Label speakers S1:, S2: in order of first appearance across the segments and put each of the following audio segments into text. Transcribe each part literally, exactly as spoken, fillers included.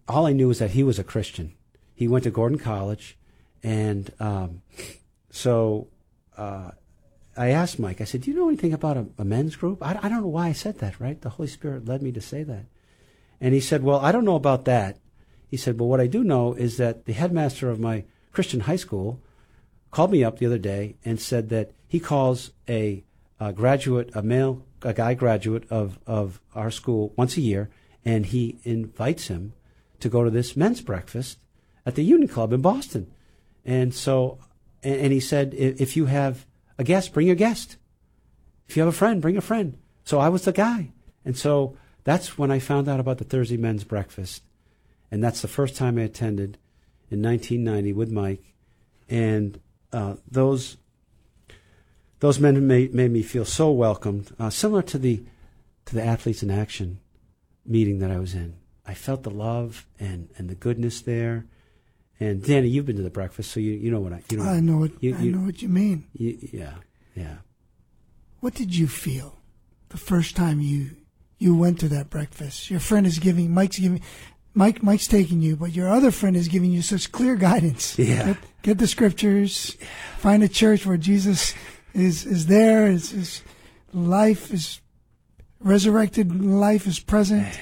S1: all I knew was that he was a Christian. He went to Gordon College, and um, so uh, I asked Mike, I said, do you know anything about a, a men's group? I, I don't know why I said that, right? The Holy Spirit led me to say that. And he said, well, I don't know about that. He said, but what I do know is that the headmaster of my Christian high school called me up the other day and said that he calls a, a graduate, a male, a guy graduate of, of our school once a year, and he invites him to go to this men's breakfast at the Union Club in Boston. And so, and, and he said, if you have a guest, bring your guest. If you have a friend, bring a friend. So I was the guy. And so that's when I found out about the Thursday men's breakfast. And that's the first time I attended in nineteen ninety with Mike. And uh, those those men made, made me feel so welcomed, uh, similar to the to the Athletes in Action meeting that I was in. I felt the love and, and the goodness there. And Danny, you've been to the breakfast, so you you know what I you know.
S2: I know what
S1: you,
S2: I
S1: you,
S2: know what you mean.
S1: You, yeah, yeah.
S2: What did you feel the first time you you went to that breakfast? Your friend is giving, Mike's giving, Mike Mike's taking you, but your other friend is giving you such clear guidance.
S1: Yeah.
S2: Get, get the scriptures, find a church where Jesus is is there. His, his life is resurrected. Life is present,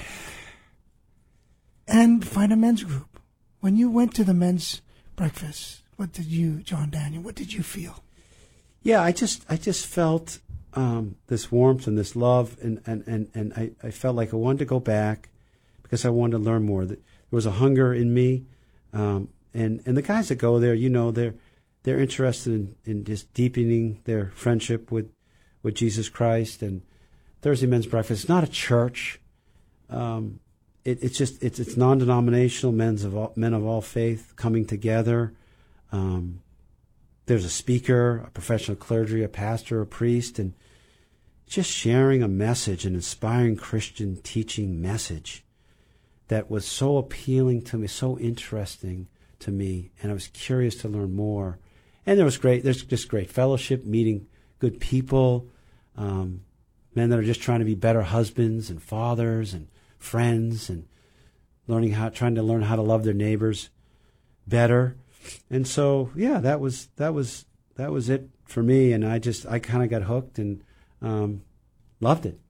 S2: and find a men's group. When you went to the men's breakfast, what did you, John Daniel, what did you feel?
S1: Yeah, I just I just felt um, this warmth and this love, and, and, and, and I, I felt like I wanted to go back because I wanted to learn more. There was a hunger in me, um, and, and the guys that go there, you know, they're they're interested in, in just deepening their friendship with, with Jesus Christ. And Thursday Men's Breakfast is not a church. Um It, it's just it's it's non-denominational men's of all, men of all faith coming together. Um, there's a speaker, a professional clergy, a pastor, a priest, and just sharing a message, an inspiring Christian teaching message that was so appealing to me, so interesting to me, and I was curious to learn more. And there was great, there's just great fellowship, meeting good people, um, men that are just trying to be better husbands and fathers and friends, and learning how, trying to learn how to love their neighbors better. And so, yeah, that was that was that was it for me. And I just I kind of got hooked and um, loved it.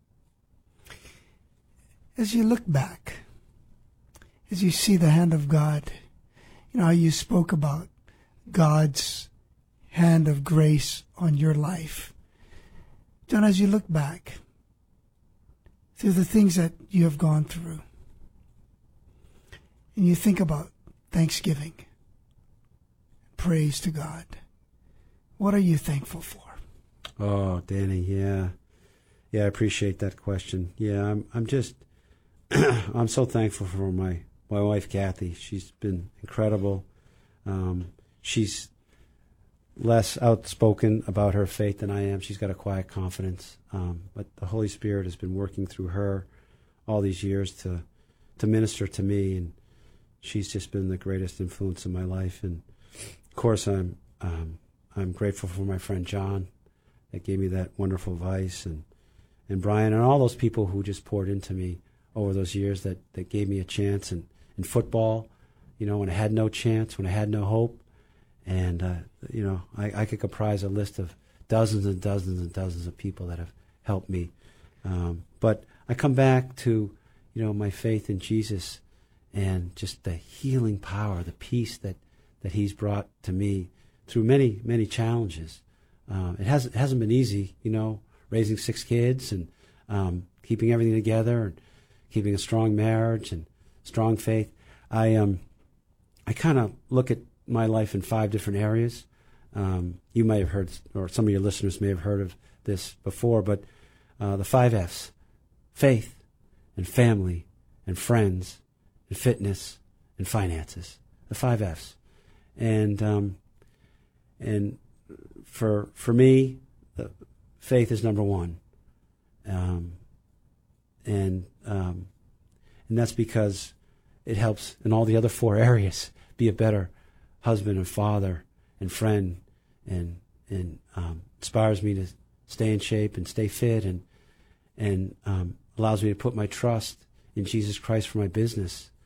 S2: As you look back, as you see the hand of God, you know how you spoke about God's hand of grace on your life, John. As you look back through the things that you have gone through, and you think about Thanksgiving, praise to God, what are you thankful for?
S1: Oh, Danny, yeah. Yeah, I appreciate that question. Yeah, I'm I'm just, I'm so thankful for my, my wife, Kathy. She's been incredible. Um, she's less outspoken about her faith than I am. She's got a quiet confidence. Um, but the Holy Spirit has been working through her all these years to to minister to me, and she's just been the greatest influence in my life. And of course, I'm um, I'm grateful for my friend John that gave me that wonderful advice, and and Brian and all those people who just poured into me over those years that, that gave me a chance in, in football, you know, when I had no chance, when I had no hope. And, uh, you know, I, I could comprise a list of dozens and dozens and dozens of people that have helped me. Um, but I come back to, you know, my faith in Jesus and just the healing power, the peace that, that he's brought to me through many, many challenges. Um, it hasn't, it hasn't been easy, you know, raising six kids and um, keeping everything together and keeping a strong marriage and strong faith. I um, I kind of look at my life in five different areas. Um, you may have heard, or some of your listeners may have heard of this before, but uh, the five F's: faith and family and friends and fitness and finances. The five F's. And um, and for for me, the faith is number one. Um, and um, and that's because it helps in all the other four areas be a better husband and father and friend, and and um, inspires me to stay in shape and stay fit, and and um, allows me to put my trust in Jesus Christ for my business.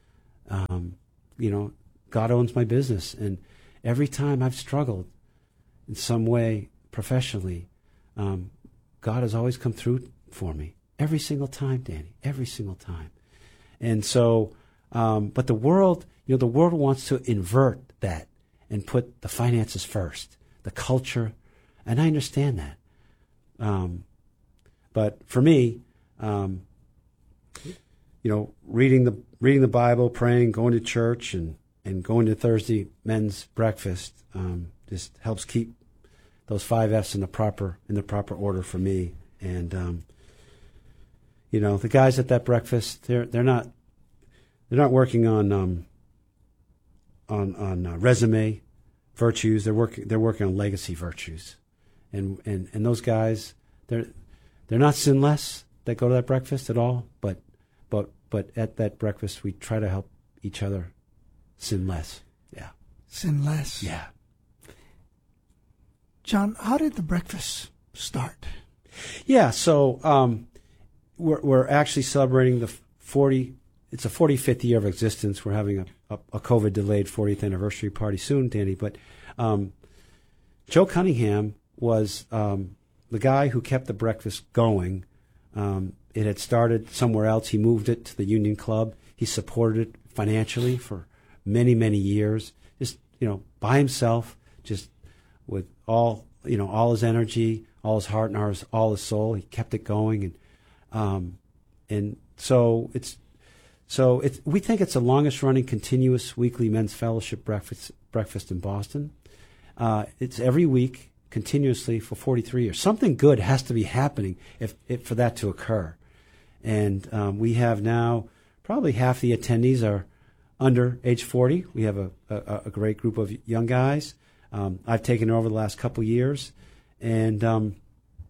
S1: Um, you know, God owns my business, and every time I've struggled in some way professionally, um, God has always come through for me. Every single time, Danny. Every single time. And so, um, but the world, you know, the world wants to invert that and put the finances first, the culture, and I understand that. Um, but for me, um, you know, reading the reading the Bible, praying, going to church, and, and going to Thursday men's breakfast um, just helps keep those five F's in the proper in the proper order for me. And um, you know, the guys at that breakfast, they're they're not they're not working on um, on on uh, resume virtues. They're working they're working on legacy virtues, and and and those guys, they're they're not sinless that go to that breakfast at all. But but but at that breakfast, we try to help each other sin less. Yeah,
S2: sin less.
S1: Yeah.
S2: John, how did the breakfast start?
S1: Yeah, so um, we're we're actually celebrating the forty. It's a forty-fifth year of existence. We're having a, a, a COVID delayed fortieth anniversary party soon, Danny. But um, Joe Cunningham was um, the guy who kept the breakfast going. Um, it had started somewhere else. He moved it to the Union Club. He supported it financially for many, many years. Just you know, by himself, just with all you know, all his energy, all his heart, and all his, all his soul. He kept it going, and um, and so it's. So it's, we think it's the longest running continuous weekly men's fellowship breakfast breakfast in Boston. Uh, it's every week continuously for forty-three years. Something good has to be happening if, if for that to occur. And um, we have now probably half the attendees are under age forty. We have a, a, a great group of young guys. Um, I've taken over the last couple of years, and um,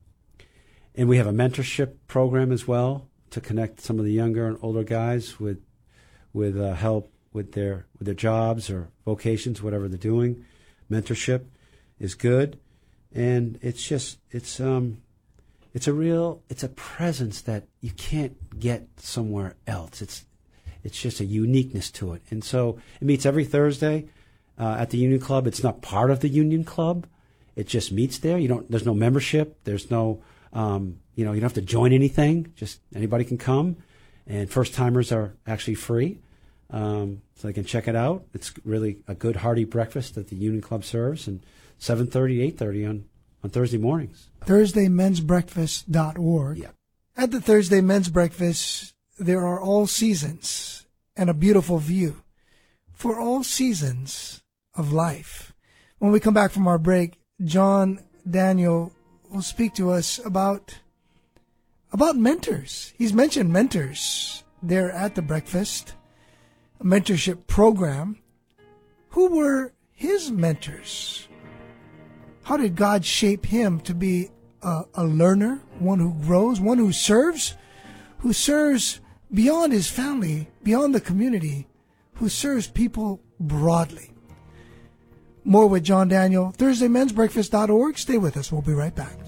S1: and we have a mentorship program as well, to connect some of the younger and older guys with with uh, help with their with their jobs or vocations, whatever they're doing. Mentorship is good, and it's just it's um it's a real it's a presence that you can't get somewhere else. It's it's just a uniqueness to it, and so it meets every Thursday uh, at the Union Club. It's not part of the Union Club; it just meets there. You don't. There's no membership. There's no. Um, You know, you don't have to join anything. Just anybody can come, and first timers are actually free, um, so they can check it out. It's really a good hearty breakfast that the Union Club serves, and seven thirty, eight thirty on on Thursday mornings.
S2: Thursday Men's Breakfast dot org.
S1: Yeah.
S2: At the Thursday Men's Breakfast, there are all seasons and a beautiful view for all seasons of life. When we come back from our break, John Daniel will speak to us about about mentors. He's mentioned mentors there at the breakfast, a mentorship program. Who were his mentors? How did God shape him to be a, a learner, one who grows, one who serves, who serves beyond his family, beyond the community, who serves people broadly? More with John Daniel, Thursday Men's Breakfast dot org. Stay with us. We'll be right back.